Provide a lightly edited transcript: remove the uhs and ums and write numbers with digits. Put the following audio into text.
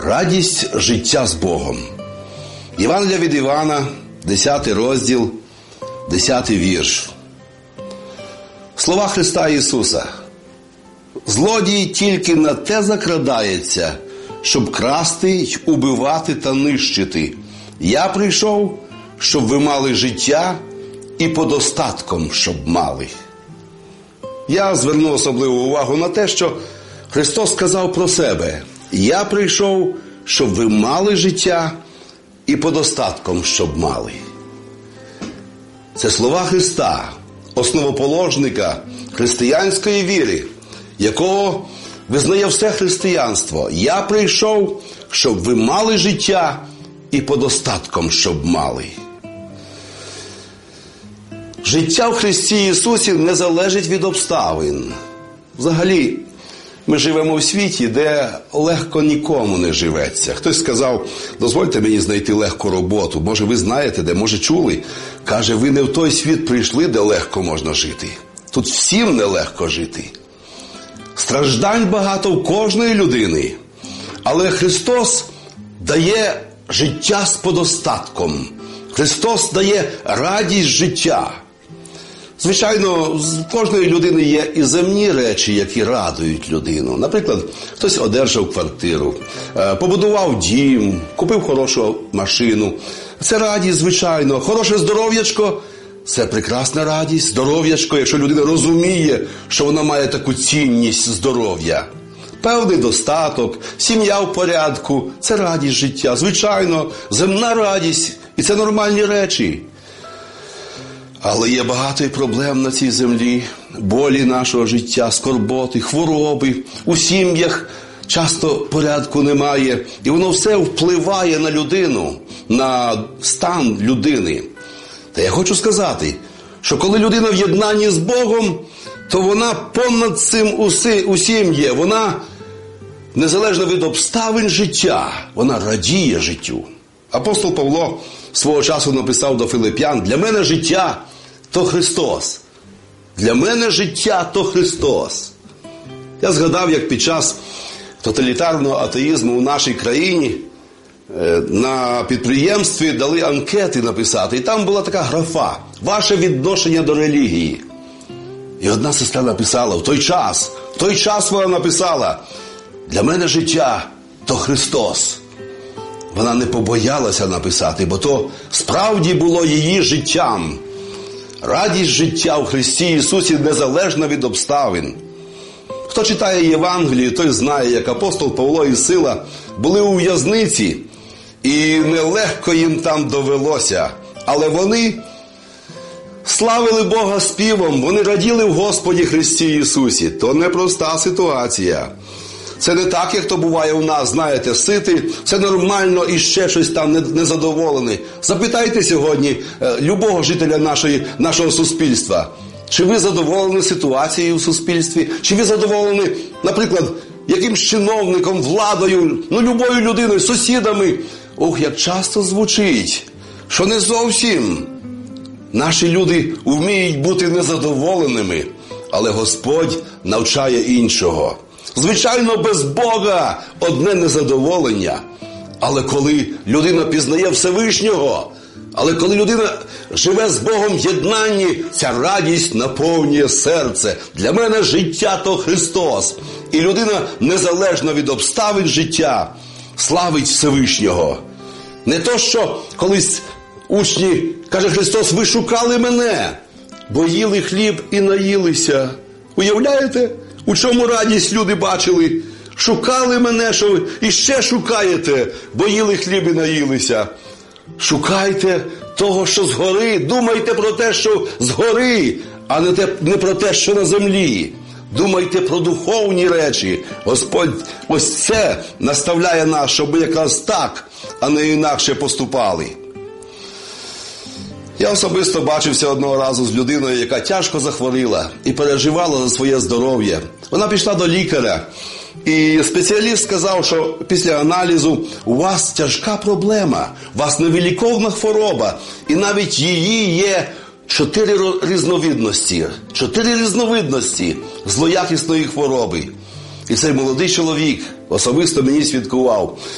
Радість життя з Богом. Євангелія від Івана, 10 розділ, 10 вірш. Слова Христа Ісуса. Злодій тільки на те закрадається, щоб красти й убивати та нищити. Я прийшов, щоб ви мали життя і подостатком, щоб мали. Я зверну особливу увагу на те, що Христос сказав про себе. Я прийшов, щоб ви мали життя і подостатком, щоб мали. Це слова Христа, основоположника християнської віри, якого визнає все християнство. Я прийшов, щоб ви мали життя і подостатком, щоб мали. Життя в Христі Ісусі не залежить від обставин. Взагалі, ми живемо в світі, де легко нікому не живеться. Хтось сказав, дозвольте мені знайти легку роботу. Може, ви знаєте, де, може, чули. Каже, ви не в той світ прийшли, де легко можна жити. Тут всім нелегко жити. Страждань багато в кожної людини. Але Христос дає життя з подостатком. Христос дає радість життя. Звичайно, в кожної людини є і земні речі, які радують людину. Наприклад, хтось одержав квартиру, побудував дім, купив хорошу машину. Це радість, звичайно. Хороше здоров'ячко – це прекрасна радість. Здоров'ячко, якщо людина розуміє, що вона має таку цінність здоров'я. Певний достаток, сім'я в порядку – це радість життя. Звичайно, земна радість – і це нормальні речі. Але є багато і проблем на цій землі, болі нашого життя, скорботи, хвороби. У сім'ях часто порядку немає. І воно все впливає на людину, на стан людини. Та я хочу сказати, що коли людина в єднанні з Богом, то вона понад цим усім є. Вона, незалежно від обставин життя, вона радіє життю. Апостол Павло свого часу написав до Филип'ян: «Для мене життя – то Христос». Для мене життя – то Христос. Я згадав, як під час тоталітарного атеїзму у нашій країні на підприємстві дали анкети написати. І там була така графа «Ваше відношення до релігії». І одна сестра написала, в той час вона написала: «Для мене життя – то Христос». Вона не побоялася написати, бо то справді було її життям. Радість життя в Христі Ісусі незалежна від обставин. Хто читає Євангелію, той знає, як апостол Павло і Сила були у в'язниці, і нелегко їм там довелося. Але вони славили Бога співом, вони раділи в Господі Христі Ісусі. То непроста ситуація. Це не так, як то буває у нас, знаєте, сити, все нормально і ще щось там незадоволений. Запитайте сьогодні любого жителя нашого суспільства, чи ви задоволені ситуацією в суспільстві, чи ви задоволені, наприклад, якимсь чиновником, владою, любою людиною, сусідами. Ох, як часто звучить, що не зовсім. Наші люди вміють бути незадоволеними, але Господь навчає іншого. Звичайно, без Бога одне незадоволення. Але коли людина пізнає Всевишнього, але коли людина живе з Богом в єднанні, ця радість наповнює серце. Для мене життя – то Христос. І людина, незалежно від обставин життя, славить Всевишнього. Не то, що колись учні, каже Христос, ви шукали мене, бо їли хліб і наїлися. Уявляєте? У чому радість люди бачили? Шукали мене, що ви і ще шукаєте, бо їли хліб і наїлися. Шукайте того, що згори. Думайте про те, що згори, а не про те, що на землі. Думайте про духовні речі. Господь ось це наставляє нас, щоб ми якраз так, а не інакше поступали. Я особисто бачився одного разу з людиною, яка тяжко захворіла і переживала за своє здоров'я. Вона пішла до лікаря, і спеціаліст сказав, що після аналізу у вас тяжка проблема, у вас невиліковна хвороба, і навіть її є 4 різновидності злоякісної хвороби. І цей молодий чоловік особисто мені свідкував.